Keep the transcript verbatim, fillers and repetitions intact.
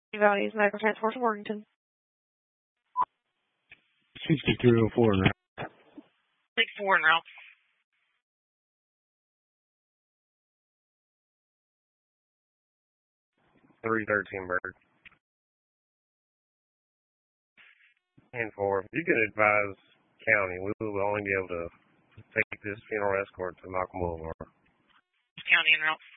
Values Medical Transport to Morganton. sixty-three oh four now. sixty-four now. three thirteen Bird. And four. You can advise county. We will only be able to take this funeral escort to Malcolm Boulevard. County en route.